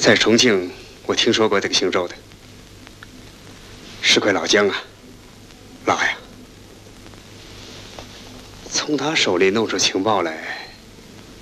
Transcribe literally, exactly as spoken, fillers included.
在重庆，我听说过这个姓周的，是块老姜啊，老呀。从他手里弄出情报来，